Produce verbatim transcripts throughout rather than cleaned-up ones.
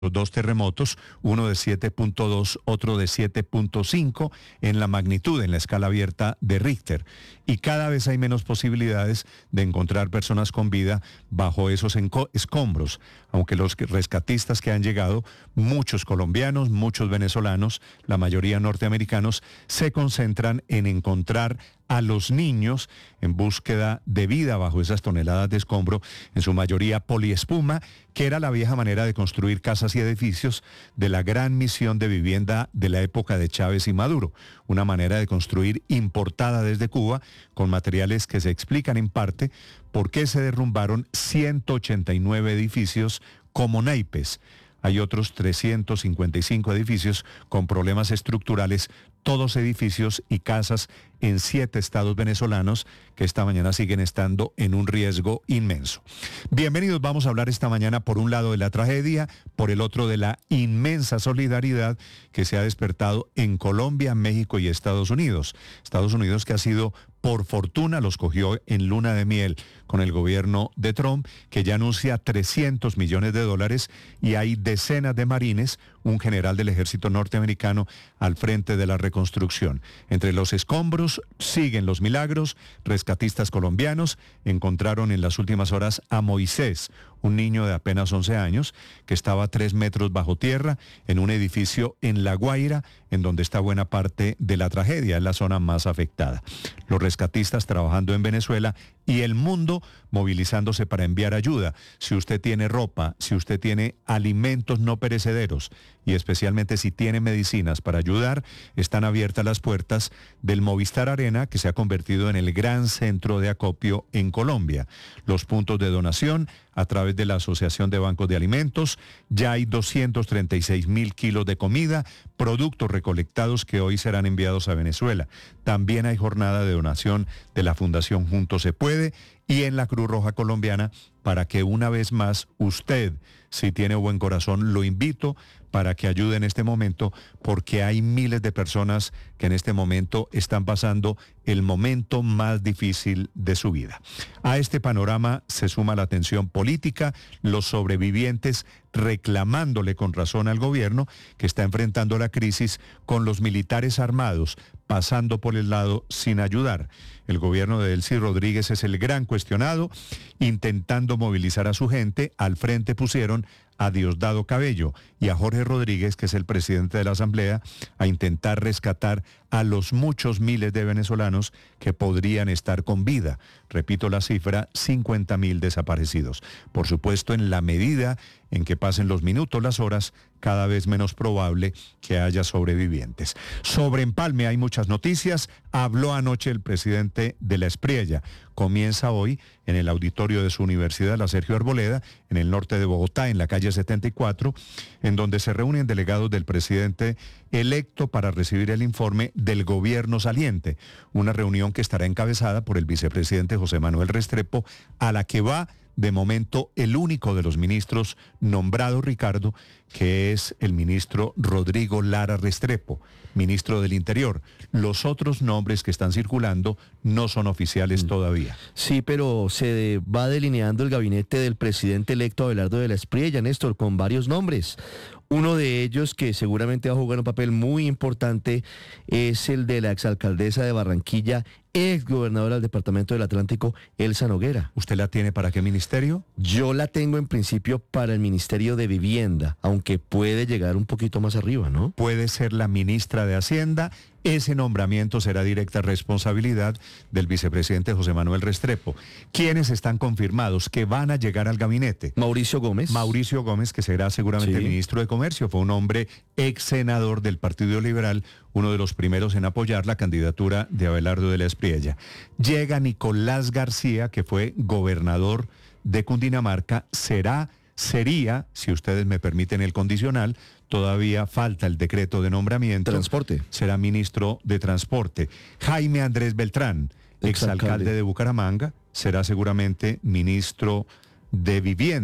los dos terremotos, uno de siete punto dos, otro de siete punto cinco en la magnitud, en la escala abierta de Richter. Y cada vez hay menos posibilidades de encontrar personas con vida bajo esos escombros, aunque los rescatistas que han llegado, muchos colombianos, muchos venezolanos, la mayoría norteamericanos, se concentran en encontrar a los niños en búsqueda de vida bajo esas toneladas de escombro, en su mayoría poliespuma, que era la vieja manera de construir casas y edificios de la gran misión de vivienda de la época de Chávez y Maduro, una manera de construir importada desde Cuba con materiales que se explican en parte por qué se derrumbaron ciento ochenta y nueve edificios como naipes. Hay otros trescientos cincuenta y cinco edificios con problemas estructurales, todos edificios y casas en siete estados venezolanos que esta mañana siguen estando en un riesgo inmenso. Bienvenidos, vamos a hablar esta mañana por un lado de la tragedia, por el otro de la inmensa solidaridad que se ha despertado en Colombia, México y Estados Unidos. Estados Unidos que ha sido, por fortuna, los cogió en luna de miel con el gobierno de Trump, que ya anuncia trescientos millones de dólares y hay decenas de marines, un general del ejército norteamericano al frente de la reconstrucción. Entre los escombros siguen los milagros. Rescatistas colombianos encontraron en las últimas horas a Moisés, un niño de apenas once años que estaba a tres metros bajo tierra en un edificio en La Guaira, en donde está buena parte de la tragedia, en la zona más afectada. Los rescatistas trabajando en Venezuela y el mundo movilizándose para enviar ayuda. Si usted tiene ropa, si usted tiene alimentos no perecederos y especialmente si tiene medicinas para ayudar, están abiertas las puertas del Movistar Arena, que se ha convertido en el gran centro de acopio en Colombia. Los puntos de donación a través de la Asociación de Bancos de Alimentos, ya hay doscientos treinta y seis mil kilos de comida, productos recolectados que hoy serán enviados a Venezuela. También hay jornada de donación de la Fundación Juntos Se Puede y en la Cruz Roja Colombiana, para que una vez más usted, si tiene buen corazón, lo invito para que ayude en este momento, porque hay miles de personas que en este momento están pasando el momento más difícil de su vida. A este panorama se suma la tensión política, los sobrevivientes reclamándole con razón al gobierno que está enfrentando la crisis con los militares armados, pasando por el lado sin ayudar. El gobierno de Delcy Rodríguez es el gran cuestionado, intentando movilizar a su gente. Al frente pusieron a Diosdado Cabello y a Jorge Rodríguez, que es el presidente de la Asamblea, a intentar rescatar a los muchos miles de venezolanos que podrían estar con vida. Repito la cifra, cincuenta mil desaparecidos. Por supuesto, en la medida en que pasen los minutos, las horas, cada vez menos probable que haya sobrevivientes. Sobre Empalme hay muchas noticias. Habló anoche el presidente de la Espriella. Comienza hoy en el auditorio de su universidad, la Sergio Arboleda, en el norte de Bogotá, en la calle setenta y cuatro, en donde se reúnen delegados del presidente electo para recibir el informe del gobierno saliente. Una reunión que estará encabezada por el vicepresidente José Manuel Restrepo, a la que va de momento el único de los ministros nombrado, Ricardo, que es el ministro Rodrigo Lara Restrepo, ministro del Interior. Los otros nombres que están circulando no son oficiales mm. todavía. Sí, pero se va delineando el gabinete del presidente electo Abelardo de la Espriella, Néstor, con varios nombres. Uno de ellos, que seguramente va a jugar un papel muy importante, es el de la exalcaldesa de Barranquilla, exgobernadora del Departamento del Atlántico, Elsa Noguera. ¿Usted la tiene para qué ministerio? Yo la tengo en principio para el Ministerio de Vivienda, aunque puede llegar un poquito más arriba, ¿no? Puede ser la ministra de Hacienda. Ese nombramiento será directa responsabilidad del vicepresidente José Manuel Restrepo. ¿Quiénes están confirmados que van a llegar al gabinete? Mauricio Gómez. Mauricio Gómez, que será seguramente sí. ministro de Comercio. Fue un hombre ex senador del Partido Liberal, uno de los primeros en apoyar la candidatura de Abelardo de la Espriella. Llega Nicolás García, que fue gobernador de Cundinamarca, será... Sería, si ustedes me permiten el condicional, todavía falta el decreto de nombramiento. Transporte. Será ministro de Transporte. Jaime Andrés Beltrán, exalcalde de Bucaramanga, será seguramente ministro de Vivienda.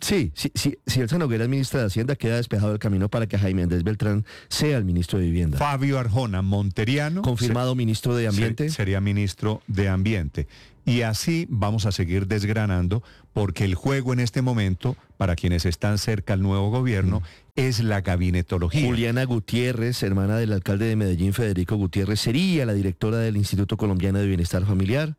Sí, sí, sí, si Elsa Noguera es ministra de Hacienda, queda despejado el camino para que Jaime Andrés Beltrán sea el ministro de Vivienda. Fabio Arjona Monteriano. Confirmado se, ministro de Ambiente. Se, sería ministro de Ambiente. Y así vamos a seguir desgranando, porque el juego en este momento, para quienes están cerca al nuevo gobierno, mm. es la gabinetología. Juliana Gutiérrez, hermana del alcalde de Medellín, Federico Gutiérrez, sería la directora del Instituto Colombiano de Bienestar Familiar.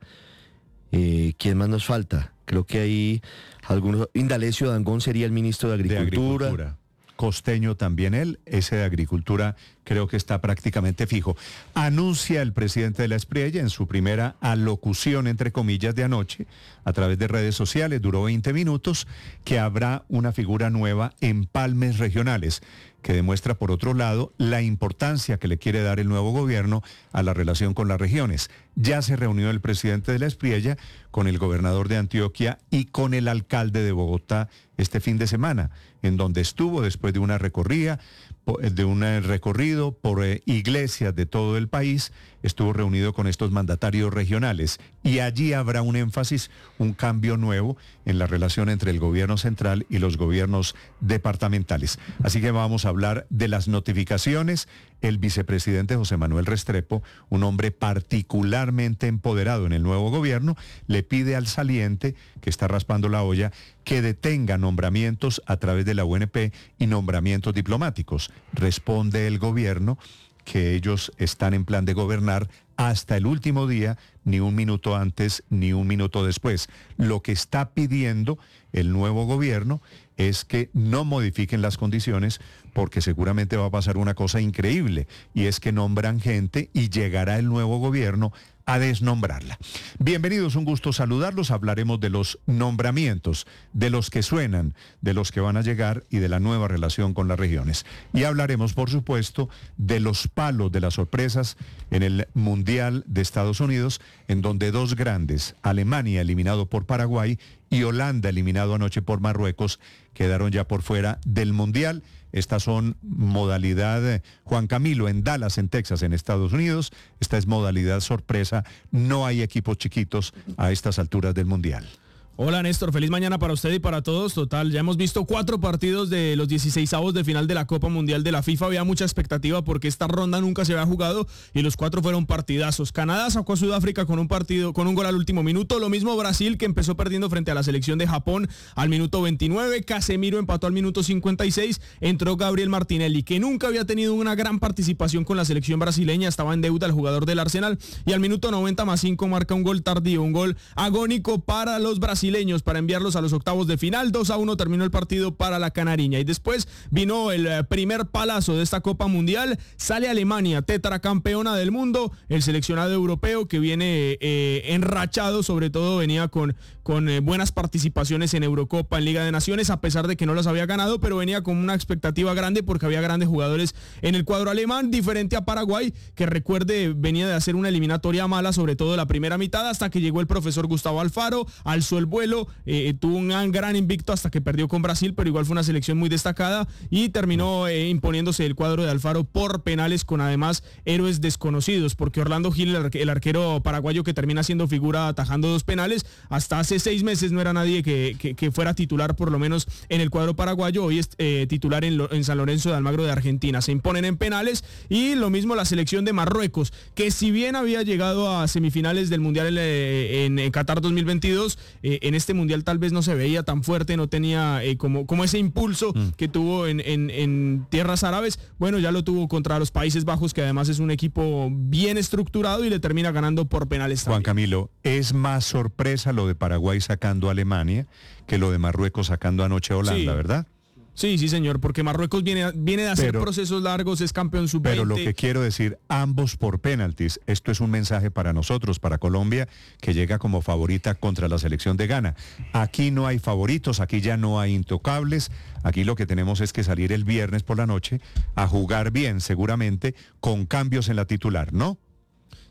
Eh, ¿Quién más nos falta? Creo que hay algunos... Indalecio Dangond sería el ministro de Agricultura. De Agricultura. Costeño también él, ese de Agricultura creo que está prácticamente fijo. Anuncia el presidente de la Espriella en su primera alocución, entre comillas, de anoche, a través de redes sociales, duró veinte minutos, que habrá una figura nueva en Empalmes Regionales, que demuestra, por otro lado, la importancia que le quiere dar el nuevo gobierno a la relación con las regiones. Ya se reunió el presidente de la Espriella con el gobernador de Antioquia y con el alcalde de Bogotá este fin de semana, en donde estuvo después de una recorrida, de un recorrido por eh, iglesias de todo el país, estuvo reunido con estos mandatarios regionales y allí habrá un énfasis, un cambio nuevo en la relación entre el gobierno central y los gobiernos departamentales. Así que vamos a hablar de las notificaciones. El vicepresidente José Manuel Restrepo, un hombre particularmente empoderado en el nuevo gobierno, le pide al saliente, que está raspando la olla, que detenga nombramientos a través de la U N P y nombramientos diplomáticos. Responde el gobierno que ellos están en plan de gobernar hasta el último día, ni un minuto antes, ni un minuto después. Lo que está pidiendo el nuevo gobierno es que no modifiquen las condiciones, porque seguramente va a pasar una cosa increíble, y es que nombran gente y llegará el nuevo gobierno a desnombrarla. Bienvenidos, un gusto saludarlos. Hablaremos de los nombramientos, de los que suenan, de los que van a llegar y de la nueva relación con las regiones. Y hablaremos, por supuesto, de los palos, de las sorpresas en el Mundial de Estados Unidos, en donde dos grandes, Alemania eliminado por Paraguay y Holanda eliminado anoche por Marruecos, quedaron ya por fuera del Mundial. Estas son modalidad, Juan Camilo, en Dallas, en Texas, en Estados Unidos. Esta es modalidad sorpresa. No hay equipos chiquitos a estas alturas del Mundial. Hola Néstor, feliz mañana para usted y para todos. Total, ya hemos visto cuatro partidos de los dieciseisavos de final de la Copa Mundial de la FIFA. Había mucha expectativa porque esta ronda nunca se había jugado y los cuatro fueron partidazos. Canadá sacó a Sudáfrica con un partido, con un gol al último minuto. Lo mismo Brasil, que empezó perdiendo frente a la selección de Japón al minuto veintinueve. Casemiro empató al minuto cincuenta y seis. Entró Gabriel Martinelli, que nunca había tenido una gran participación con la selección brasileña. Estaba en deuda el jugador del Arsenal. Y al minuto noventa más cinco marca un gol tardío, un gol agónico para los brasileños, para enviarlos a los octavos de final. dos a uno terminó el partido para la canariña. Y después vino el primer palazo de esta Copa Mundial. Sale Alemania, tetracampeona del mundo, el seleccionado europeo que viene eh, enrachado, sobre todo venía con, con eh, buenas participaciones en Eurocopa, en Liga de Naciones, a pesar de que no las había ganado, pero venía con una expectativa grande porque había grandes jugadores en el cuadro alemán, diferente a Paraguay, que recuerde venía de hacer una eliminatoria mala, sobre todo la primera mitad, hasta que llegó el profesor Gustavo Alfaro, alzó el vuelo, eh, tuvo un gran invicto hasta que perdió con Brasil, pero igual fue una selección muy destacada y terminó eh, imponiéndose el cuadro de Alfaro por penales, con además héroes desconocidos, porque Orlando Gil, el, arque, el arquero paraguayo que termina siendo figura atajando dos penales, hasta hace seis meses no era nadie que, que, que fuera titular por lo menos en el cuadro paraguayo. Hoy es eh, titular en, en San Lorenzo de Almagro de Argentina. Se imponen en penales, y lo mismo la selección de Marruecos, que si bien había llegado a semifinales del Mundial en, en Qatar dos mil veintidós, eh, en este Mundial tal vez no se veía tan fuerte, no tenía eh, como, como ese impulso mm. que tuvo en, en, en tierras árabes. Bueno, ya lo tuvo contra los Países Bajos, que además es un equipo bien estructurado, y le termina ganando por penales también. Juan Camilo, ¿es más sorpresa lo de Paraguay sacando a Alemania que lo de Marruecos sacando anoche a Holanda, sí, verdad? Sí, sí, señor, porque Marruecos viene, viene de hacer pero, procesos largos, es campeón sub veinte. Pero lo que quiero decir, ambos por penaltis. Esto es un mensaje para nosotros, para Colombia, que llega como favorita contra la selección de Ghana. Aquí no hay favoritos, aquí ya no hay intocables. Aquí lo que tenemos es que salir el viernes por la noche a jugar bien, seguramente, con cambios en la titular, ¿no?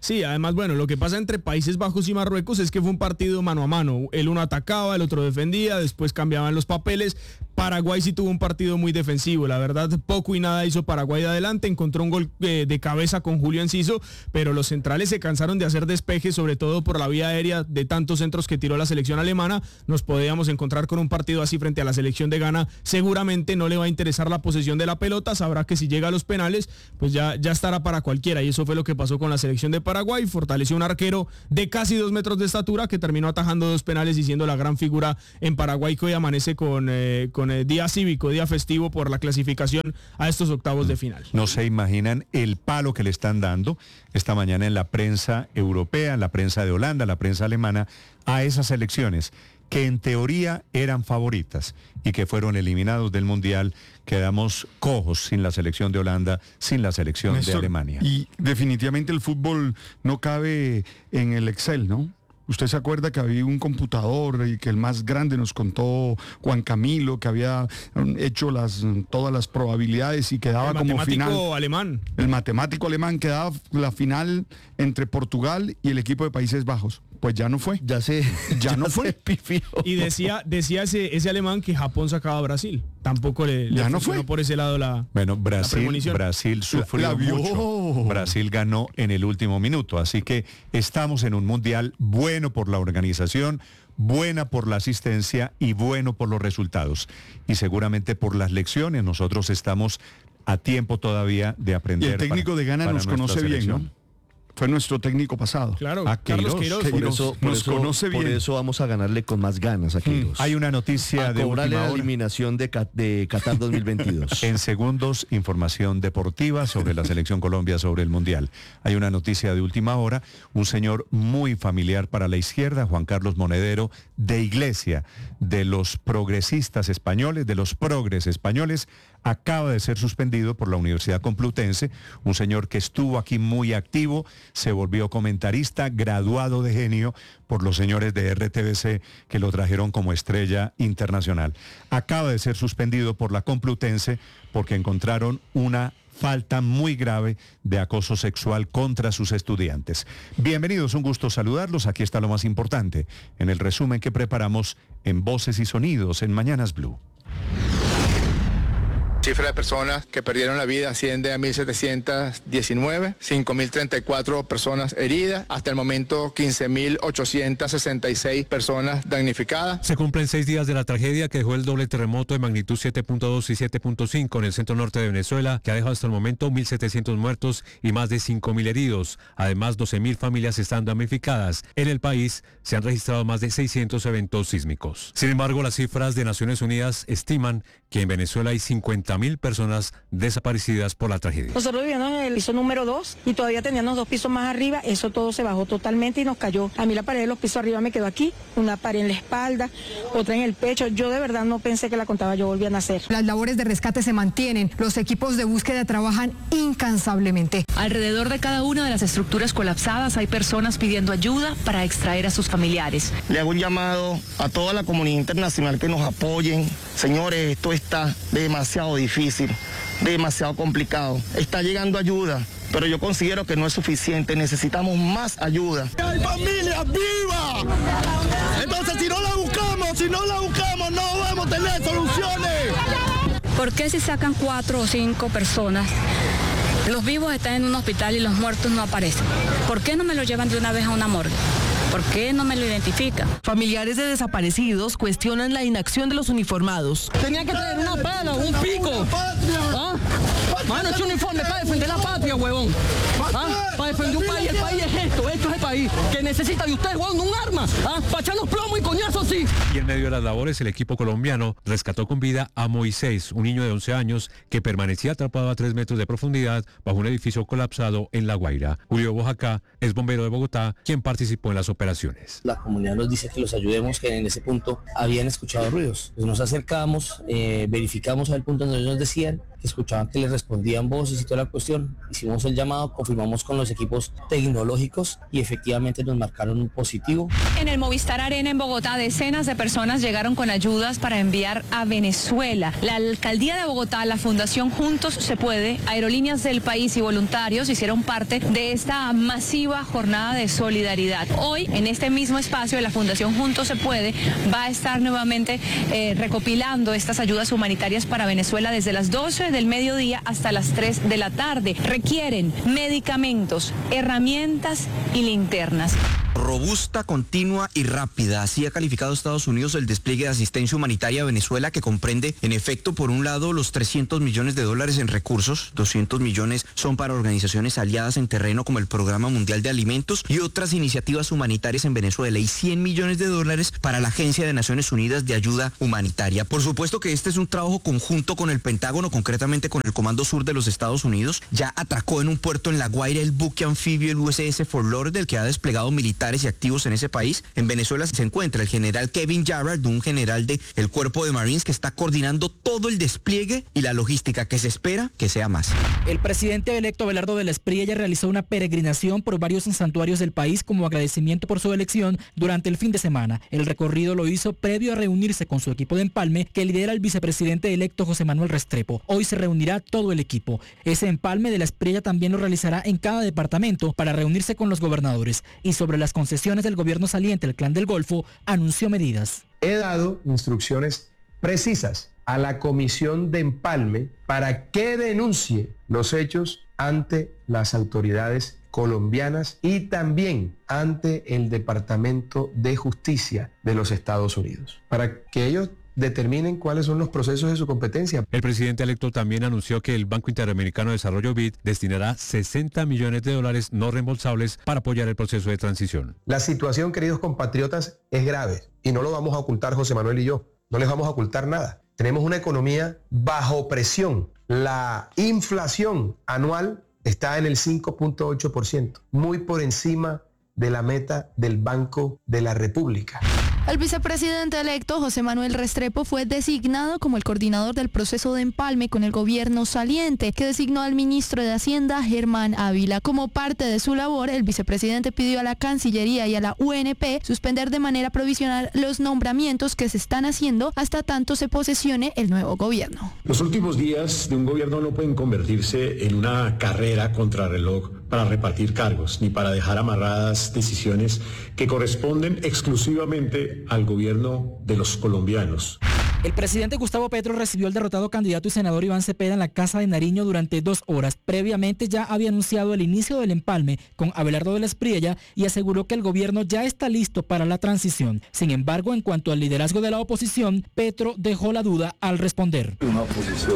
Sí, además, bueno, lo que pasa entre Países Bajos y Marruecos es que fue un partido mano a mano. El uno atacaba, el otro defendía, después cambiaban los papeles. Paraguay sí tuvo un partido muy defensivo, la verdad poco y nada hizo Paraguay de adelante, encontró un gol eh, de cabeza con Julio Enciso, pero los centrales se cansaron de hacer despejes, sobre todo por la vía aérea de tantos centros que tiró la selección alemana. Nos podíamos encontrar con un partido así frente a la selección de Ghana. Seguramente no le va a interesar la posesión de la pelota, sabrá que si llega a los penales, pues ya, ya estará para cualquiera, y eso fue lo que pasó con la selección de Paraguay. Fortaleció un arquero de casi dos metros de estatura que terminó atajando dos penales y siendo la gran figura en Paraguay, que hoy amanece con, eh, con eh, día cívico, día festivo por la clasificación a estos octavos de final. No se imaginan el palo que le están dando esta mañana en la prensa europea, en la prensa de Holanda, la prensa alemana, a esas selecciones que en teoría eran favoritas y que fueron eliminados del Mundial. Quedamos cojos sin la selección de Holanda, sin la selección Néstor, de Alemania. Y definitivamente el fútbol no cabe en el Excel, ¿no? Usted se acuerda que había un computador y que el más grande nos contó Juan Camilo, que había hecho las, todas las probabilidades y quedaba como final. El matemático alemán. El matemático alemán quedaba la final entre Portugal y el equipo de Países Bajos. Pues ya no fue. Ya se, ya, ya no fue. Y decía, decía ese, ese alemán que Japón sacaba a Brasil. Tampoco le, le ya no fue por ese lado la. Bueno, Brasil, la Brasil sufrió la, la mucho. Brasil ganó en el último minuto. Así que estamos en un mundial bueno por la organización, buena por la asistencia y bueno por los resultados. Y seguramente por las lecciones. Nosotros estamos a tiempo todavía de aprender. Y el técnico para, de Ghana nos conoce selección. bien, ¿no? Fue nuestro técnico pasado. Claro, a Carlos Queiroz. Por eso, por, eso, conoce bien. Por eso vamos a ganarle con más ganas a Queiroz. Hay una noticia a de cobrarle última la hora. eliminación de, de Qatar dos mil veintidós. En segundos, información deportiva sobre la Selección Colombia, sobre el Mundial. Hay una noticia de última hora. Un señor muy familiar para la izquierda, Juan Carlos Monedero, de Iglesia, de los progresistas españoles, de los progres españoles, acaba de ser suspendido por la Universidad Complutense, un señor que estuvo aquí muy activo, se volvió comentarista, graduado de genio por los señores de R T B C que lo trajeron como estrella internacional. Acaba de ser suspendido por la Complutense porque encontraron una falta muy grave de acoso sexual contra sus estudiantes. Bienvenidos, un gusto saludarlos. Aquí está lo más importante en el resumen que preparamos en Voces y Sonidos en Mañanas Blue. Cifra de personas que perdieron la vida asciende a mil setecientos diecinueve, cinco mil treinta y cuatro personas heridas, hasta el momento quince mil ochocientos sesenta y seis personas damnificadas. Se cumplen seis días de la tragedia que dejó el doble terremoto de magnitud siete punto dos y siete punto cinco en el centro norte de Venezuela, que ha dejado hasta el momento mil setecientos muertos y más de cinco mil heridos. Además, doce mil familias están damnificadas. En el país se han registrado más de seiscientos eventos sísmicos. Sin embargo, las cifras de Naciones Unidas estiman que en Venezuela hay cincuenta mil personas desaparecidas por la tragedia. Nosotros vivíamos en el piso número dos y todavía teníamos dos pisos más arriba, eso todo se bajó totalmente y nos cayó. A mí la pared de los pisos arriba me quedó aquí, una pared en la espalda, otra en el pecho. Yo de verdad no pensé que la contaba yo volvía a nacer. Las labores de rescate se mantienen, los equipos de búsqueda trabajan incansablemente. Alrededor de cada una de las estructuras colapsadas hay personas pidiendo ayuda para extraer a sus familiares. Le hago un llamado a toda la comunidad internacional que nos apoyen. Señores, esto está demasiado difícil, demasiado complicado. Está llegando ayuda, pero yo considero que no es suficiente. Necesitamos más ayuda. ¡Hay familias vivas! Entonces, si no la buscamos, si no la buscamos, no vamos a tener soluciones. ¿Por qué si sacan cuatro o cinco personas, los vivos están en un hospital y los muertos no aparecen? ¿Por qué no me lo llevan de una vez a una morgue? ¿Por qué no me lo identifican? Familiares de desaparecidos cuestionan la inacción de los uniformados. Tenía que traer una pala, un pico. ¿Ah? Mano, es un uniforme para defender la patria, huevón. ¿Ah? Para defender un país. El país es esto, esto es el país. Que necesita de ustedes, huevón, un arma. ¿Ah? Para echarnos plomo y coñazo, sí. Y en medio de las labores, el equipo colombiano rescató con vida a Moisés, un niño de once años que permanecía atrapado a tres metros de profundidad bajo un edificio colapsado en La Guaira. Julio Bojacá es bombero de Bogotá, quien participó en las operaciones. La comunidad nos dice que los ayudemos, que en ese punto habían escuchado ruidos. Pues nos acercamos, eh, verificamos al punto donde nos decían que escuchaban que les respondían voces y toda la cuestión. Hicimos el llamado, confirmamos con los equipos tecnológicos y efectivamente efectivamente nos marcaron un positivo. En el Movistar Arena en Bogotá, decenas de personas llegaron con ayudas para enviar a Venezuela. La Alcaldía de Bogotá, la Fundación Juntos Se Puede, Aerolíneas del País y voluntarios hicieron parte de esta masiva jornada de solidaridad. Hoy, en este mismo espacio de la Fundación Juntos Se Puede, va a estar nuevamente eh, recopilando estas ayudas humanitarias para Venezuela desde las doce del mediodía hasta las tres de la tarde. Requieren medicamentos, herramientas y linternas. Robusta, continua y rápida. Así ha calificado Estados Unidos el despliegue de asistencia humanitaria a Venezuela, que comprende, en efecto, por un lado, los trescientos millones de dólares en recursos, doscientos millones son para organizaciones aliadas en terreno como el Programa Mundial de Alimentos y otras iniciativas humanitarias en Venezuela, y cien millones de dólares para la Agencia de Naciones Unidas de Ayuda Humanitaria. Por supuesto que este es un trabajo conjunto con el Pentágono, concretamente con el Comando Sur de los Estados Unidos. Ya atracó en un puerto en La Guaira el buque anfibio, el U S S Fort Lauderdale, que ha desplegado militares y activos en ese país. En Venezuela se encuentra el general Kevin Jarrett, un general del Cuerpo de Marines que está coordinando todo el despliegue y la logística, que se espera que sea más. El presidente electo Abelardo de la Espriella realizó una peregrinación por varios santuarios del país como agradecimiento por su elección durante el fin de semana. El recorrido lo hizo previo a reunirse con su equipo de empalme que lidera el vicepresidente electo José Manuel Restrepo. Hoy se reunirá todo el equipo. Ese empalme de la Espriella también lo realizará en cada departamento para reunirse con los gobernadores. Y sobre las concesiones del gobierno saliente, el Clan del Golfo anunció medidas. He dado instrucciones precisas a la comisión de empalme para que denuncie los hechos ante las autoridades colombianas y también ante el Departamento de Justicia de los Estados Unidos, para que ellos determinen cuáles son los procesos de su competencia. El presidente electo también anunció que el Banco Interamericano de Desarrollo B I D destinará sesenta millones de dólares no reembolsables para apoyar el proceso de transición. La situación, queridos compatriotas, es grave y no lo vamos a ocultar José Manuel y yo. No les vamos a ocultar nada. Tenemos una economía bajo presión. La inflación anual está en el cinco punto ocho por ciento, muy por encima de la meta del Banco de la República. El vicepresidente electo José Manuel Restrepo fue designado como el coordinador del proceso de empalme con el gobierno saliente, que designó al ministro de Hacienda, Germán Ávila. Como parte de su labor, el vicepresidente pidió a la Cancillería y a la U N P suspender de manera provisional los nombramientos que se están haciendo hasta tanto se posesione el nuevo gobierno. Los últimos días de un gobierno no pueden convertirse en una carrera contrarreloj para repartir cargos, ni para dejar amarradas decisiones que corresponden exclusivamente al gobierno de los colombianos. El presidente Gustavo Petro recibió al derrotado candidato y senador Iván Cepeda en la Casa de Nariño durante dos horas. Previamente ya había anunciado el inicio del empalme con Abelardo de la Espriella y aseguró que el gobierno ya está listo para la transición. Sin embargo, en cuanto al liderazgo de la oposición, Petro dejó la duda al responder. Una oposición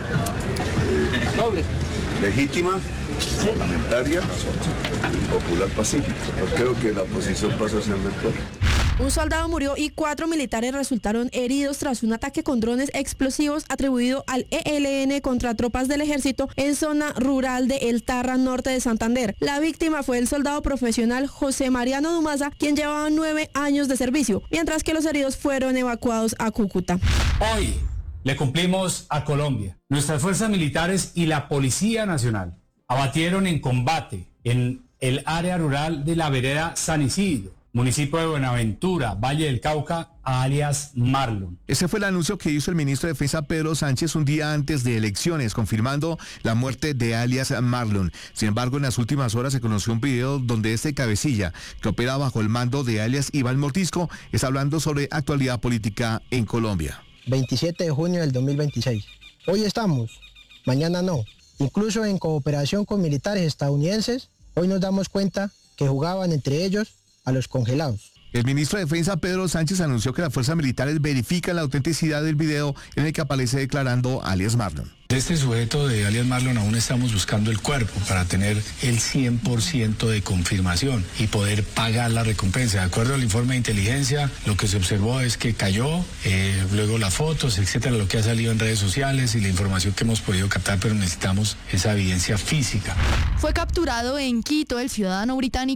eh, legítima, parlamentaria, popular, pacífica. Yo creo que la oposición pasa a ser mejor. Un soldado murió y cuatro militares resultaron heridos tras un ataque con drones explosivos atribuido al E L N contra tropas del ejército en zona rural de El Tarra, norte de Santander. La víctima fue el soldado profesional José Mariano Dumaza, quien llevaba nueve años de servicio, mientras que los heridos fueron evacuados a Cúcuta. Hoy le cumplimos a Colombia. Nuestras fuerzas militares y la Policía Nacional abatieron en combate en el área rural de la vereda San Isidro, municipio de Buenaventura, Valle del Cauca, alias Marlon. Ese fue el anuncio que hizo el ministro de Defensa Pedro Sánchez un día antes de elecciones, confirmando la muerte de alias Marlon. Sin embargo, en las últimas horas se conoció un video donde este cabecilla, que opera bajo el mando de alias Iván Mortisco, está hablando sobre actualidad política en Colombia. veintisiete de junio del dos mil veintiséis. Hoy estamos, mañana no. Incluso en cooperación con militares estadounidenses, hoy nos damos cuenta que jugaban entre ellos a los congelados. El ministro de Defensa Pedro Sánchez anunció que las fuerzas militares verifican la autenticidad del video en el que aparece declarando alias Marlon. De este sujeto de alias Marlon aún estamos buscando el cuerpo para tener el cien por ciento de confirmación y poder pagar la recompensa. De acuerdo al informe de inteligencia, lo que se observó es que cayó, eh, luego las fotos, etcétera, lo que ha salido en redes sociales y la información que hemos podido captar, pero necesitamos esa evidencia física. Fue capturado en Quito el ciudadano británico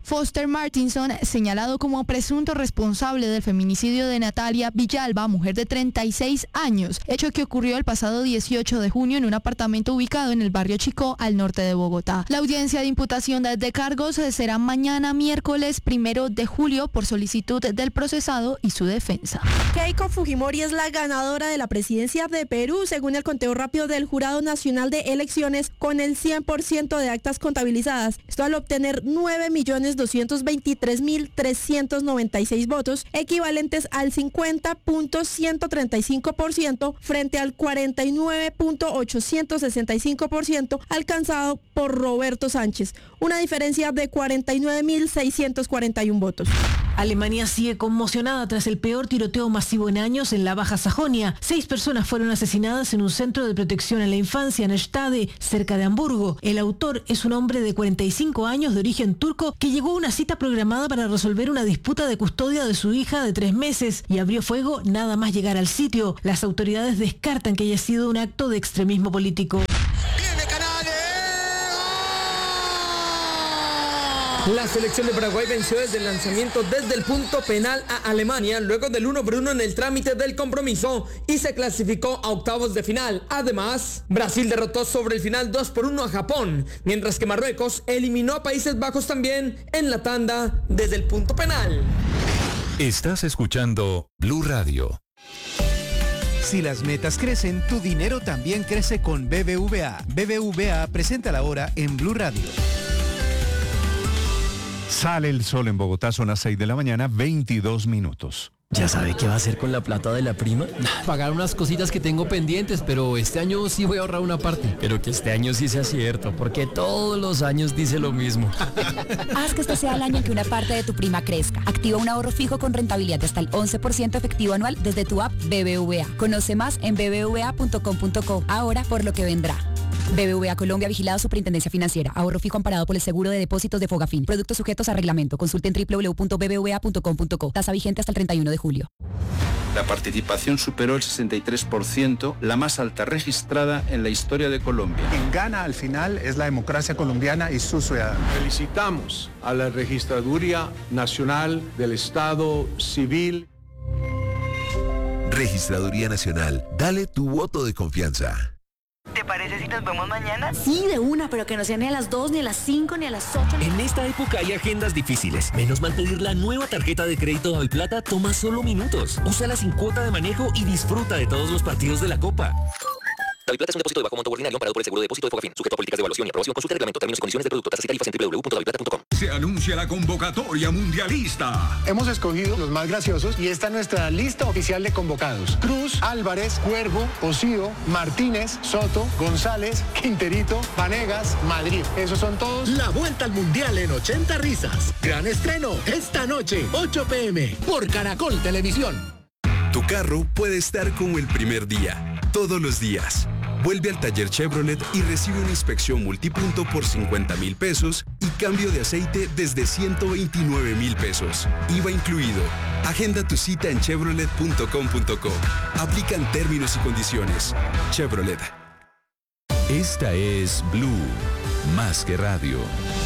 Foster Martinson, señalado como presunto responsable del feminicidio de Natalia Villalba, mujer de treinta y seis años, hecho que ocurrió el pasado dieciocho de junio en un apartamento ubicado en el barrio Chicó, al norte de Bogotá. La audiencia de imputación de cargos será mañana miércoles primero de julio por solicitud del procesado y su defensa. Keiko Fujimori es la ganadora de la presidencia de Perú, según el conteo rápido del Jurado Nacional de Elecciones, con el cien por ciento de actas contabilizadas. Esto al obtener nueve millones doscientos veintitrés mil trescientos noventa y seis votos, equivalentes al cincuenta punto ciento treinta y cinco por ciento frente al cuarenta y nueve punto ochocientos sesenta y cinco por ciento alcanzado por Roberto Sánchez, una diferencia de cuarenta y nueve mil seiscientos cuarenta y uno votos. Alemania sigue conmocionada tras el peor tiroteo masivo en años en la Baja Sajonia. Seis personas fueron asesinadas en un centro de protección a la infancia en Stade, cerca de Hamburgo. El autor es un hombre de cuarenta y cinco años de origen turco que llegó a una cita programada para resolver una disputa de custodia de su hija de tres meses y abrió fuego nada más llegar al sitio. Las autoridades descartan que haya sido un acto de extremismo político. La selección de Paraguay venció desde el lanzamiento desde el punto penal a Alemania luego del uno por uno en el trámite del compromiso y se clasificó a octavos de final. Además, Brasil derrotó sobre el final dos por uno a Japón, mientras que Marruecos eliminó a Países Bajos también en la tanda desde el punto penal. Estás escuchando Blue Radio. Si las metas crecen, tu dinero también crece con B B V A. B B V A presenta la hora en Blue Radio. Sale el sol en Bogotá, son las seis de la mañana, veintidós minutos. ¿Ya sabe qué va a hacer con la plata de la prima? Pagar unas cositas que tengo pendientes, pero este año sí voy a ahorrar una parte. Pero que este año sí sea cierto, porque todos los años dice lo mismo. Haz que este sea el año en que una parte de tu prima crezca. Activa un ahorro fijo con rentabilidad de hasta el once por ciento efectivo anual desde tu app B B V A. Conoce más en b b v a punto com punto co. Ahora por lo que vendrá. B B V A Colombia, vigilado Superintendencia Financiera. Ahorro fijo amparado por el seguro de depósitos de Fogafín. Productos sujetos a reglamento. Consulte en w w w punto b b v a punto com punto co. Tasa vigente hasta el treinta y uno de julio. La participación superó el sesenta y tres por ciento, la más alta registrada en la historia de Colombia. Quien gana al final es la democracia colombiana y sus ciudadanos. Felicitamos a la Registraduría Nacional del Estado Civil. Registraduría Nacional, dale tu voto de confianza. ¿Te parece si nos vemos mañana? Sí, de una, pero que no sea ni a las dos, ni a las cinco, ni a las ocho. En esta época hay agendas difíciles. Menos mal pedir la nueva tarjeta de crédito Daviplata toma solo minutos. Úsala sin cuota de manejo y disfruta de todos los partidos de la Copa. Daviplata es un depósito de bajo monto ordinario amparado por el seguro de depósito de Fogafín, sujeto a políticas de evaluación y aprobación. Consulta el reglamento, términos y condiciones del producto, tasas y tarifas en w w w punto daviplata punto com. Se anuncia la convocatoria mundialista. Hemos escogido los más graciosos y esta es nuestra lista oficial de convocados. Cruz, Álvarez, Cuervo, Osío, Martínez, Soto, González, Quinterito, Vanegas, Madrid. Esos son todos. La vuelta al mundial en ochenta risas. Gran estreno esta noche, ocho p m por Caracol Televisión. Tu carro puede estar como el primer día, todos los días. Vuelve al taller Chevrolet y recibe una inspección multipunto por cincuenta mil pesos y cambio de aceite desde ciento veintinueve mil pesos. I V A incluido. Agenda tu cita en chevrolet punto com punto co. Aplican términos y condiciones. Chevrolet. Esta es Blue, más que radio.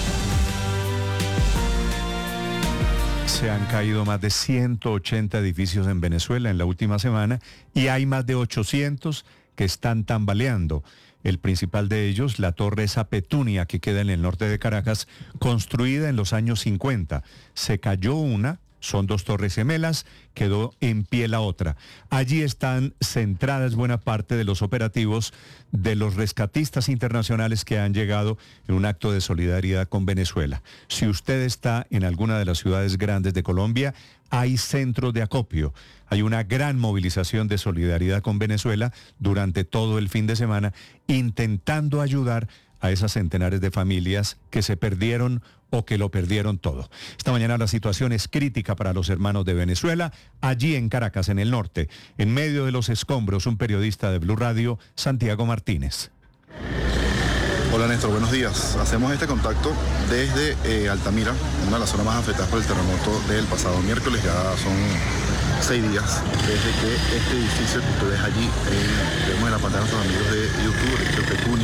Se han caído más de ciento ochenta edificios en Venezuela en la última semana y hay más de ochocientos que están tambaleando. El principal de ellos, la Torre Esa Petunia, que queda en el norte de Caracas, construida en los años cincuenta. Se cayó una, son dos torres gemelas, quedó en pie la otra. Allí están centradas buena parte de los operativos de los rescatistas internacionales que han llegado en un acto de solidaridad con Venezuela. Si usted está en alguna de las ciudades grandes de Colombia, hay centros de acopio. Hay una gran movilización de solidaridad con Venezuela durante todo el fin de semana, intentando ayudar a esas centenares de familias que se perdieron o que lo perdieron todo. Esta mañana la situación es crítica para los hermanos de Venezuela, allí en Caracas, en el norte. En medio de los escombros, un periodista de Blue Radio, Santiago Martínez. Hola Néstor, buenos días. Hacemos este contacto desde eh, Altamira, una de las zonas más afectadas por el terremoto del pasado miércoles. Ya son seis días desde que este edificio que usted ves allí, en, vemos en la pantalla de nuestros amigos de YouTube, el edificio Petunia,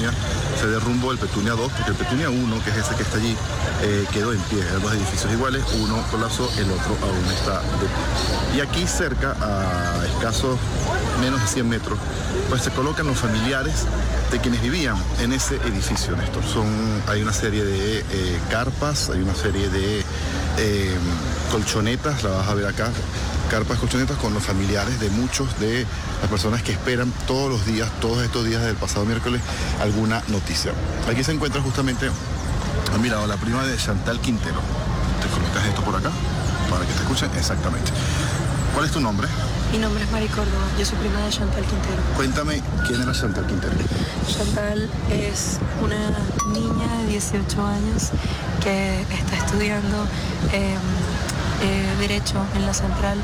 Petunia se derrumbó el Petunia dos, porque el Petunia uno, que es ese que está allí, eh, quedó en pie. Eran dos edificios iguales, uno colapsó, el otro aún está de pie. Y aquí cerca, a escasos menos de cien metros, pues se colocan los familiares de quienes vivían en ese edificio, Néstor. Son, hay una serie de eh, carpas, hay una serie de eh, colchonetas, la vas a ver acá, carpas, colchonetas con los familiares de muchos de las personas que esperan todos los días, todos estos días del pasado miércoles, alguna noticia. Aquí se encuentra justamente, ah, mira, la prima de Chantal Quintero. Te colocas esto por acá para que te escuchen exactamente. ¿Cuál es tu nombre? Mi nombre es Mari Córdoba, yo soy prima de Chantal Quintero. Cuéntame, ¿quién era Chantal Quintero? Chantal es una niña de dieciocho años que está estudiando eh, eh, Derecho en la Central.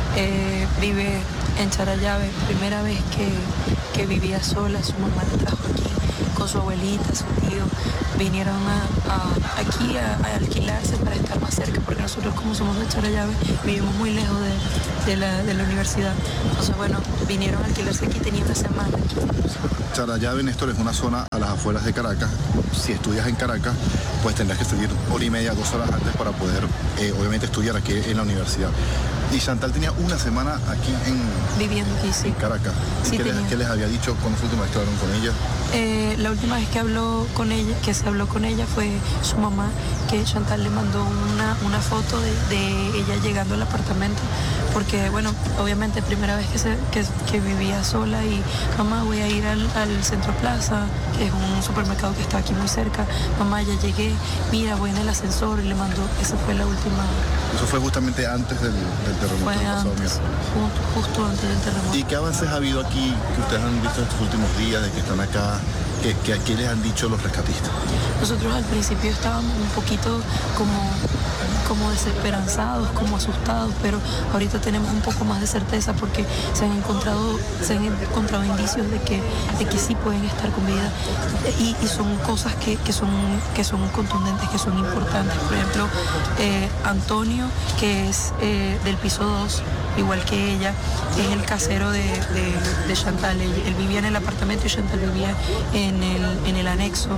Eh, vive en Charallave, primera vez que, que vivía sola, su mamá la trajo aquí con su abuelita, su tío, vinieron a, a, aquí a, a alquilarse para estar más cerca, porque nosotros como somos de Charallave vivimos muy lejos de, de, la, de la universidad. Entonces bueno, vinieron a alquilarse aquí, tenía una semana aquí. Charallave, Néstor, es una zona a las afueras de Caracas. Si estudias en Caracas, pues tendrás que salir hora y media, dos horas antes para poder, eh, obviamente, estudiar aquí en la universidad. Y Chantal tenía una semana aquí en... Viviendo aquí, sí. En Caracas. Sí, ¿Qué, les, ¿Qué les había dicho cuando fue la última vez que hablaron con ella? Eh, la última vez que habló con ella, que se habló con ella fue su mamá, que Chantal le mandó una, una foto de, de ella llegando al apartamento, porque bueno, obviamente primera vez que, se, que, que vivía sola y mamá, voy a ir al, al Centro Plaza, que es un supermercado que está aquí muy cerca, mamá, ya llegué, mira, voy en el ascensor, y le mandó, esa fue la última. Eso fue justamente antes del, del terremoto. Fue del pasado antes, justo, justo antes del terremoto. ¿Y qué avances ha habido aquí que ustedes han visto estos últimos días, de que están acá, que, que aquí les han dicho los rescatistas? Nosotros al principio estábamos un poquito como, como desesperanzados, como asustados, pero ahorita tenemos un poco más de certeza porque se han encontrado, se han encontrado indicios de que, de que sí pueden estar con vida y, y son cosas que, que, son, que son contundentes, que son importantes. Por ejemplo, eh, Antonio, que es eh, del piso dos, igual que ella, es el casero de, de, de Chantal. Él, él vivía en el apartamento y Chantal vivía en el, en el anexo.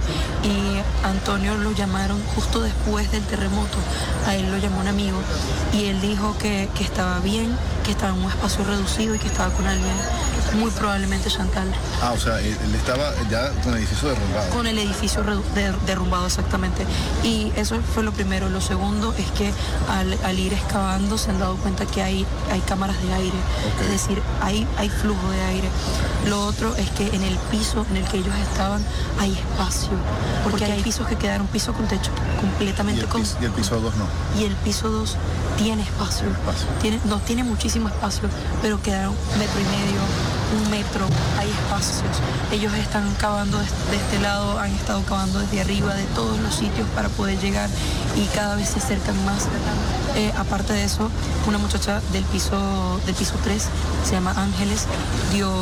Y Antonio lo llamaron justo después del terremoto. A él lo llamó un amigo y él dijo que, que estaba bien, que estaba en un espacio reducido y que estaba con alguien, muy probablemente Chantal. Ah, o sea, él, él estaba ya con el edificio derrumbado. Con el edificio de, derrumbado, exactamente. Y eso fue lo primero. Lo segundo es que al, al ir excavando se han dado cuenta que hay, hay cámaras de aire, okay. Es decir, hay, hay flujo de aire. Lo otro es que en el piso en el que ellos estaban hay espacio, porque, porque hay pisos que quedaron piso con techo completamente. ¿Y el, con, piso, y el piso dos no? Y el piso dos tiene espacio, espacio. Tiene, no tiene muchísimo espacio, pero quedaron metro y medio, un metro, hay espacios. Ellos están cavando de, de este lado, han estado cavando desde arriba, de todos los sitios para poder llegar y cada vez se acercan más. Eh, aparte de eso, una muchacha del piso, del piso tres, se llama Ángeles, dio...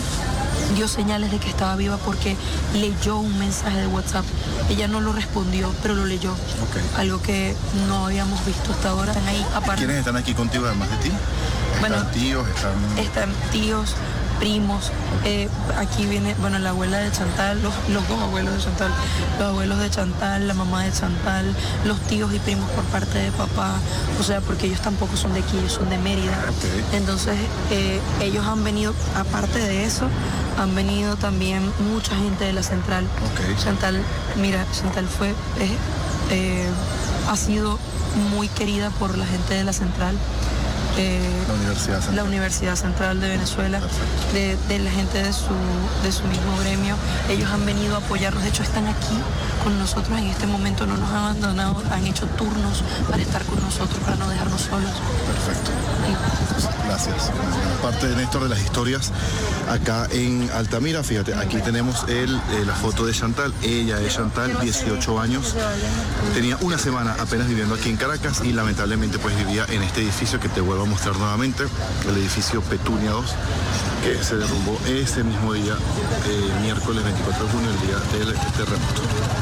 dio señales de que estaba viva porque leyó un mensaje de WhatsApp. Ella no lo respondió, pero lo leyó. Okay. Algo que no habíamos visto hasta ahora. Están ahí aparte. ¿Quiénes están aquí contigo además de ti? Bueno, ¿Están tíos? Están, están tíos, primos. Eh, aquí viene, bueno, la abuela de Chantal, los, los dos abuelos de Chantal, los abuelos de Chantal, la mamá de Chantal, los tíos y primos por parte de papá. O sea, porque ellos tampoco son de aquí, ellos son de Mérida. Okay. Entonces, eh, ellos han venido, aparte de eso, han venido también mucha gente de la central. Okay. Chantal, mira, Chantal fue, eh, eh, ha sido muy querida por la gente de la central. Eh, la Universidad Central. La Universidad Central de Venezuela, de, de la gente de su, de su mismo gremio. Ellos han venido a apoyarnos, de hecho están aquí con nosotros en este momento, no nos han abandonado, han hecho turnos para estar con nosotros, para no dejarnos solos. Perfecto. Sí. Gracias. Parte de Néstor de las historias acá en Altamira, fíjate, aquí tenemos el, eh, la foto de Chantal, ella es Chantal, dieciocho años, tenía una semana apenas viviendo aquí en Caracas y lamentablemente pues vivía en este edificio que te vuelvo a mostrar nuevamente, el edificio Petunia dos, que se derrumbó ese mismo día, eh, miércoles veinticuatro de junio, el día del terremoto.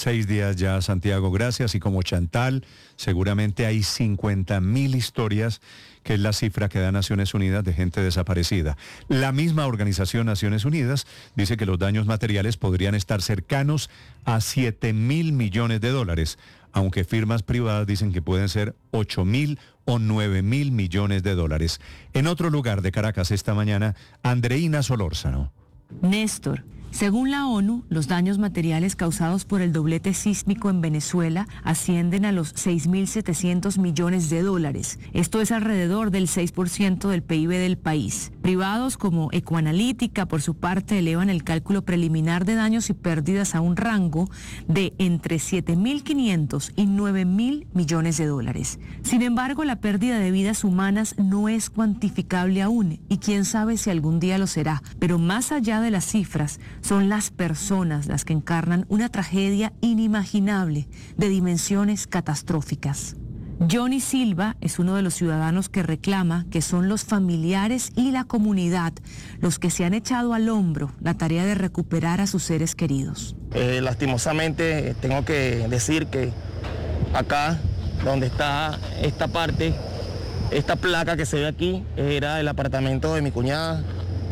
Seis días ya, Santiago, gracias. Y como Chantal, seguramente hay cincuenta mil historias, que es la cifra que da Naciones Unidas de gente desaparecida. La misma organización Naciones Unidas dice que los daños materiales podrían estar cercanos a siete mil millones de dólares, aunque firmas privadas dicen que pueden ser ocho mil o nueve mil millones de dólares. En otro lugar de Caracas esta mañana, Andreina Solórzano. Néstor, según la ONU, los daños materiales causados por el doblete sísmico en Venezuela ascienden a los seis mil setecientos millones de dólares. Esto es alrededor del seis por ciento del P I B del país. Privados como Ecoanalítica, por su parte, elevan el cálculo preliminar de daños y pérdidas a un rango de entre siete mil quinientos y nueve mil millones de dólares. Sin embargo, la pérdida de vidas humanas no es cuantificable aún y quién sabe si algún día lo será. Pero más allá de las cifras, son las personas las que encarnan una tragedia inimaginable de dimensiones catastróficas. Johnny Silva es uno de los ciudadanos que reclama que son los familiares y la comunidad los que se han echado al hombro la tarea de recuperar a sus seres queridos. Eh, lastimosamente tengo que decir que acá donde está esta parte, esta placa que se ve aquí, era el apartamento de mi cuñada.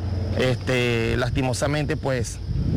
Este, lastimosamente pues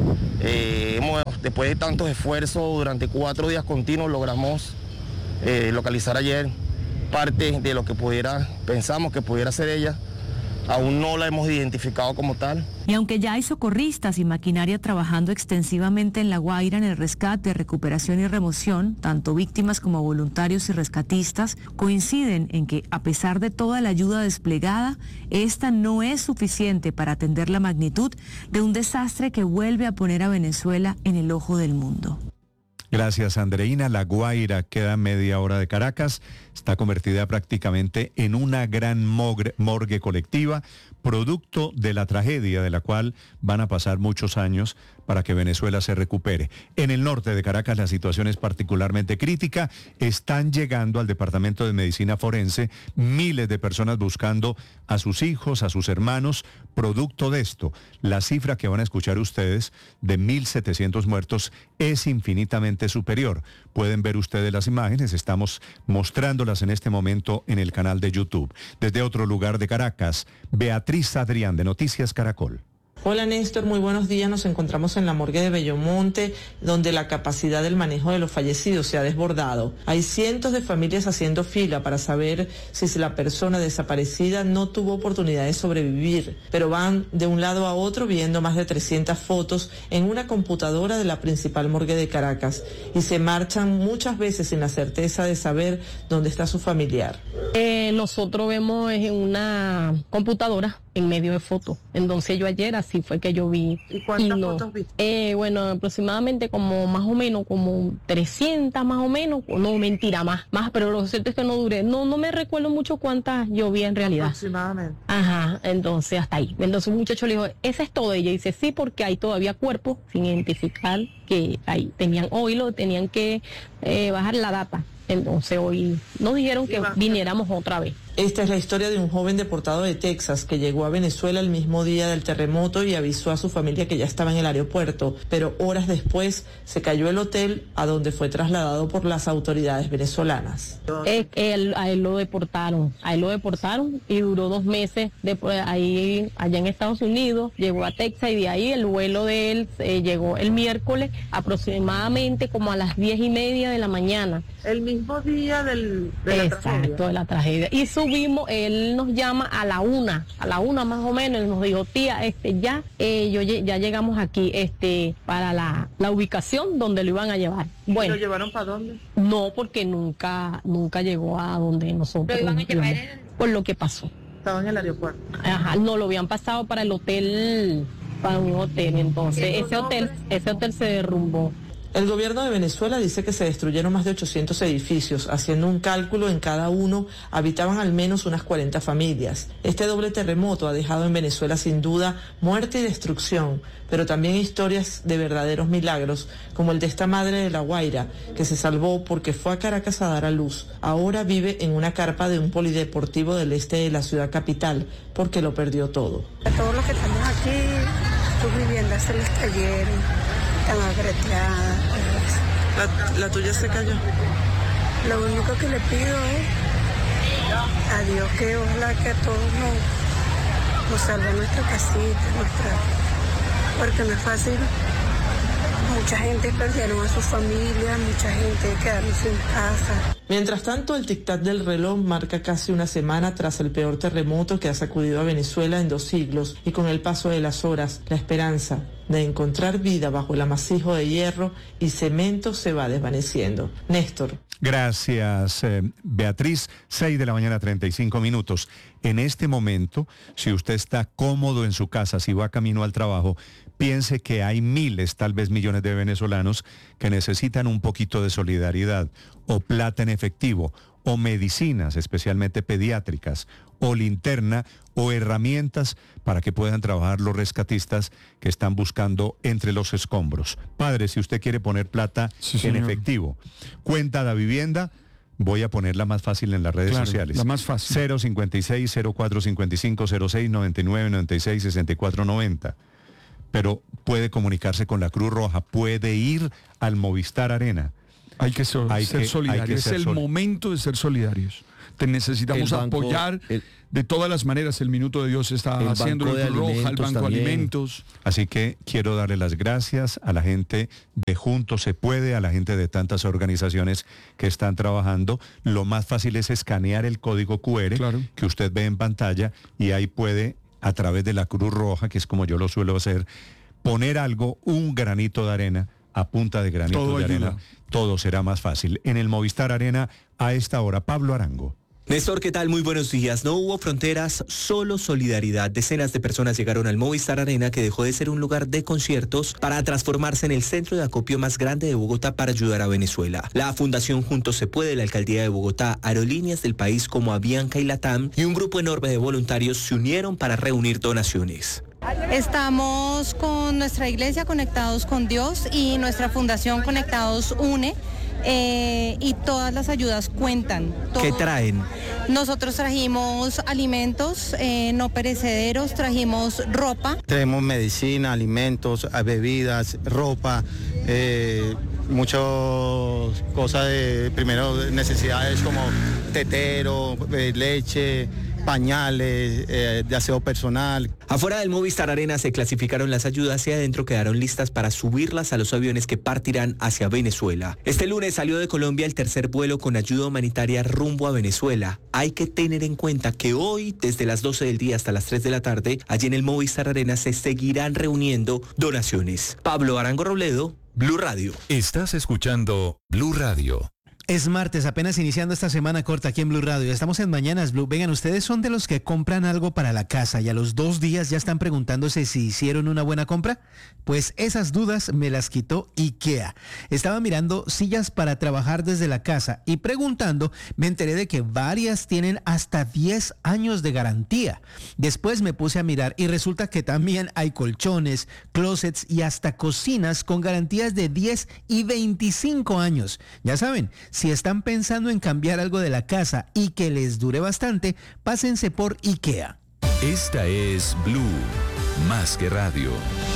eh, hemos, después de tantos esfuerzos durante cuatro días continuos logramos eh, localizar ayer parte de lo que pudiera, pensamos que pudiera ser ella. Aún no la hemos identificado como tal. Y aunque ya hay socorristas y maquinaria trabajando extensivamente en La Guaira en el rescate, recuperación y remoción, tanto víctimas como voluntarios y rescatistas coinciden en que, a pesar de toda la ayuda desplegada, esta no es suficiente para atender la magnitud de un desastre que vuelve a poner a Venezuela en el ojo del mundo. Gracias, Andreina. La Guaira queda a media hora de Caracas, está convertida prácticamente en una gran morgue, morgue colectiva, producto de la tragedia de la cual van a pasar muchos años para que Venezuela se recupere. En el norte de Caracas la situación es particularmente crítica. Están llegando al Departamento de Medicina Forense miles de personas buscando a sus hijos, a sus hermanos, producto de esto. La cifra que van a escuchar ustedes de mil setecientos muertos es infinitamente superior. Pueden ver ustedes las imágenes, estamos mostrándolas en este momento en el canal de YouTube. Desde otro lugar de Caracas, Beatriz Adrián de Noticias Caracol. Hola Néstor, muy buenos días. Nos encontramos en la morgue de Bellomonte, donde la capacidad del manejo de los fallecidos se ha desbordado. Hay cientos de familias haciendo fila para saber si la persona desaparecida no tuvo oportunidad de sobrevivir, pero van de un lado a otro viendo más de trescientas fotos en una computadora de la principal morgue de Caracas y se marchan muchas veces sin la certeza de saber dónde está su familiar. Eh, nosotros vemos en una computadora en medio de fotos. Entonces yo ayer así fue que yo vi. ¿Y cuántas y no, fotos viste? Eh, bueno, aproximadamente como más o menos, como trescientas más o menos. No, mentira, más, más, pero lo cierto es que no duré. No, no me recuerdo mucho cuántas yo vi en realidad. Aproximadamente. Ajá, entonces hasta ahí. Entonces un muchacho le dijo, ¿esa es todo? Ella dice, sí, porque hay todavía cuerpos sin identificar que ahí tenían, hoy lo tenían que eh, bajar la data. Entonces hoy nos dijeron que viniéramos otra vez. Esta es la historia de un joven deportado de Texas que llegó a Venezuela el mismo día del terremoto y avisó a su familia que ya estaba en el aeropuerto, pero horas después se cayó el hotel a donde fue trasladado por las autoridades venezolanas. Eh, él, a él lo deportaron, a él lo deportaron y duró dos meses después, ahí allá en Estados Unidos, llegó a Texas y de ahí el vuelo de él eh, llegó el miércoles aproximadamente como a las diez y media de la mañana. El mismo día del, de la Exacto, tragedia. de la tragedia. Y subimos, él nos llama a la una, a la una más o menos, él nos dijo, tía, este ya, eh, yo ya llegamos aquí, este, para la, la ubicación donde lo iban a llevar. Bueno. ¿Lo llevaron para dónde? No, porque nunca, nunca llegó a donde nosotros. ¿Lo iban a llevar en... Por lo que pasó. Estaba en el aeropuerto. Ajá, no, lo habían pasado para el hotel, para un hotel, entonces ese hotel, ese hotel se derrumbó. El gobierno de Venezuela dice que se destruyeron más de ochocientos edificios. Haciendo un cálculo, en cada uno habitaban al menos unas cuarenta familias. Este doble terremoto ha dejado en Venezuela sin duda muerte y destrucción, pero también historias de verdaderos milagros, como el de esta madre de La Guaira, que se salvó porque fue a Caracas a dar a luz. Ahora vive en una carpa de un polideportivo del este de la ciudad capital, porque lo perdió todo. A todos los que estamos aquí, sus viviendas se les cayeron, están agreteadas, La, la tuya se cayó. Lo único que le pido es a Dios que ojalá que a todos nos, nos salve nuestra casita, nuestra, porque no es fácil. Mucha gente perdieron a su familia, mucha gente quedaron sin casa. Mientras tanto, el tic-tac del reloj marca casi una semana tras el peor terremoto que ha sacudido a Venezuela en dos siglos, y con el paso de las horas, la esperanza de encontrar vida bajo el amasijo de hierro y cemento se va desvaneciendo. Néstor. Gracias, eh, Beatriz. seis de la mañana, treinta y cinco minutos. En este momento, si usted está cómodo en su casa, si va camino al trabajo, piense que hay miles, tal vez millones de venezolanos que necesitan un poquito de solidaridad, o plata en efectivo, o medicinas, especialmente pediátricas, o linterna, o herramientas para que puedan trabajar los rescatistas que están buscando entre los escombros. Padre, si usted quiere poner plata sí, en señor. efectivo, cuenta de vivienda, voy a ponerla más fácil en las redes Claro, sociales. la más fácil. cero cincuenta y seis, cero cuatro cincuenta y cinco, cero seis, noventa y nueve, noventa y seis, sesenta y cuatro noventa. Pero puede comunicarse con la Cruz Roja, puede ir al Movistar Arena. Hay que so- Hay ser que- solidarios, hay que es ser el sol- momento de ser solidarios. Te necesitamos El banco- apoyar el- de todas las maneras. El Minuto de Dios está El haciendo Banco la de Cruz Roja, el Alimentos Banco de también. Alimentos. Así que quiero darle las gracias a la gente de Juntos Se Puede, a la gente de tantas organizaciones que están trabajando. Lo más fácil es escanear el código cu erre que usted ve en pantalla, y ahí puede, a través de la Cruz Roja, que es como yo lo suelo hacer, poner algo, un granito de arena, a punta de granito Todo de ayuda. arena. Todo será más fácil. En el Movistar Arena, a esta hora, Pablo Arango. Néstor, ¿qué tal? Muy buenos días. No hubo fronteras, solo solidaridad. Decenas de personas llegaron al Movistar Arena, que dejó de ser un lugar de conciertos para transformarse en el centro de acopio más grande de Bogotá para ayudar a Venezuela. La Fundación Juntos Se Puede, la Alcaldía de Bogotá, aerolíneas del país como Avianca y Latam y un grupo enorme de voluntarios se unieron para reunir donaciones. Estamos con nuestra iglesia Conectados con Dios y nuestra fundación Conectados Une. Eh, y todas las ayudas cuentan. ¿Qué Todo. traen? Nosotros trajimos alimentos eh, no perecederos, trajimos ropa. Tenemos medicina, alimentos, bebidas, ropa, eh, muchas cosas de primero necesidades como tetero, eh, leche, pañales, eh, de aseo personal. Afuera del Movistar Arena se clasificaron las ayudas y adentro quedaron listas para subirlas a los aviones que partirán hacia Venezuela. Este lunes salió de Colombia el tercer vuelo con ayuda humanitaria rumbo a Venezuela. Hay que tener en cuenta que hoy, desde las doce del día hasta las tres de la tarde, allí en el Movistar Arena se seguirán reuniendo donaciones. Pablo Arango Robledo, Blue Radio. Estás escuchando Blue Radio. Es martes, apenas iniciando esta semana corta aquí en Blue Radio. Estamos en Mañanas Blue. Vengan, ustedes son de los que compran algo para la casa y a los dos días ya están preguntándose si hicieron una buena compra. Pues esas dudas me las quitó IKEA. Estaba mirando sillas para trabajar desde la casa y preguntando me enteré de que varias tienen hasta diez años de garantía. Después me puse a mirar y resulta que también hay colchones, closets y hasta cocinas con garantías de diez y veinticinco años. Ya saben, si están pensando en cambiar algo de la casa y que les dure bastante, pásense por IKEA. Esta es Blue, más que radio.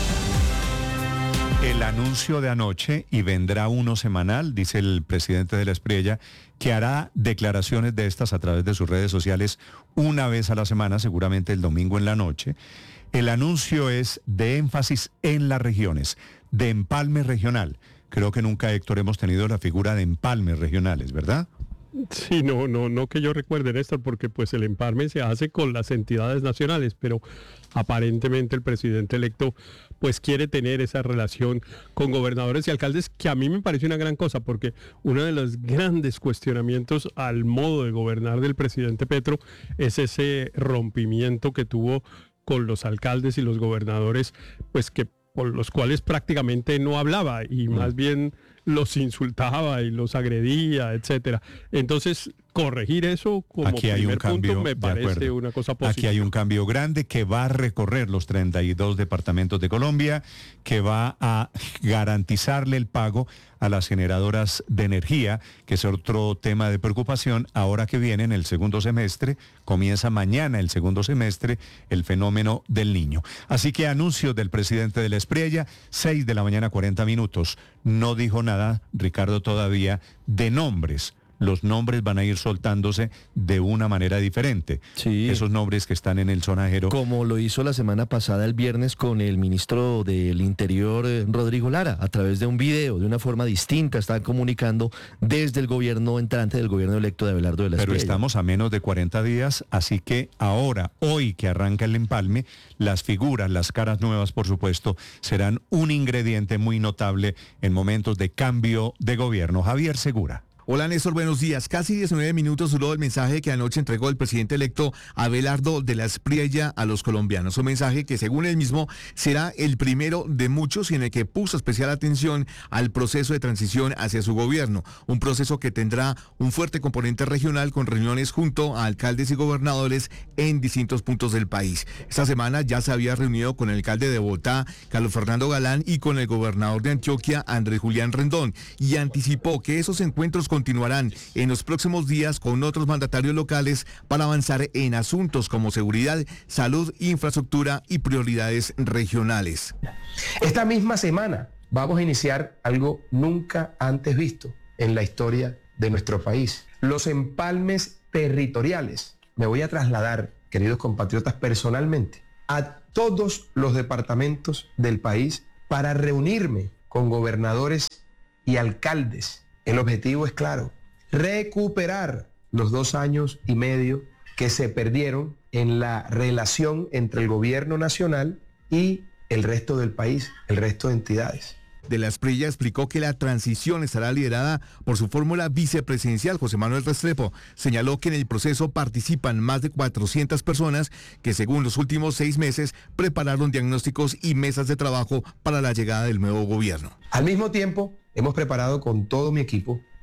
El anuncio de anoche, y vendrá uno semanal, dice el presidente de la Espriella, que hará declaraciones de estas a través de sus redes sociales una vez a la semana, seguramente el domingo en la noche. El anuncio es de énfasis en las regiones, de empalme regional. Creo que nunca, Héctor, hemos tenido la figura de empalmes regionales, ¿verdad? Sí, no, no, no que yo recuerde, Néstor, porque pues el empalme se hace con las entidades nacionales, pero aparentemente el presidente electo pues quiere tener esa relación con gobernadores y alcaldes, que a mí me parece una gran cosa, porque uno de los grandes cuestionamientos al modo de gobernar del presidente Petro es ese rompimiento que tuvo con los alcaldes y los gobernadores, pues que por los cuales prácticamente no hablaba y más bien los insultaba y los agredía, etcétera. Entonces, corregir eso como Aquí hay primer un cambio, punto me de parece acuerdo. una cosa positiva. Aquí hay un cambio grande que va a recorrer los treinta y dos departamentos de Colombia, que va a garantizarle el pago a las generadoras de energía, que es otro tema de preocupación ahora que viene en el segundo semestre, comienza mañana el segundo semestre, el fenómeno del Niño. Así que anuncio del presidente de la Espriella, seis de la mañana, cuarenta minutos. No dijo nada, Ricardo, todavía de nombres. Los nombres van a ir soltándose de una manera diferente. Sí. Esos nombres que están en el sonajero. Como lo hizo la semana pasada, el viernes, con el ministro del Interior, eh, Rodrigo Lara, a través de un video, de una forma distinta, están comunicando desde el gobierno entrante, del gobierno electo de Abelardo de la Pero Espriella. estamos a menos de cuarenta días, así que ahora, hoy que arranca el empalme, las figuras, las caras nuevas, por supuesto, serán un ingrediente muy notable en momentos de cambio de gobierno. Javier Segura. Hola Néstor, buenos días. Casi diecinueve minutos duró el mensaje que anoche entregó el presidente electo Abelardo de la Espriella a los colombianos. Un mensaje que, según él mismo, será el primero de muchos y en el que puso especial atención al proceso de transición hacia su gobierno. Un proceso que tendrá un fuerte componente regional con reuniones junto a alcaldes y gobernadores en distintos puntos del país. Esta semana ya se había reunido con el alcalde de Bogotá, Carlos Fernando Galán, y con el gobernador de Antioquia, Andrés Julián Rendón, y anticipó que esos encuentros continuarán en los próximos días con otros mandatarios locales para avanzar en asuntos como seguridad, salud, infraestructura y prioridades regionales. Esta misma semana vamos a iniciar algo nunca antes visto en la historia de nuestro país: los empalmes territoriales. Me voy a trasladar, queridos compatriotas, personalmente a todos los departamentos del país para reunirme con gobernadores y alcaldes. El objetivo es claro: recuperar los dos años y medio que se perdieron en la relación entre el gobierno nacional y el resto del país, el resto de entidades. De la Espriella explicó que la transición estará liderada por su fórmula vicepresidencial, José Manuel Restrepo. Señaló que en el proceso participan más de cuatrocientas personas que, según los últimos seis meses, prepararon diagnósticos y mesas de trabajo para la llegada del nuevo gobierno. Al mismo tiempo, hemos preparado con todo mi equipo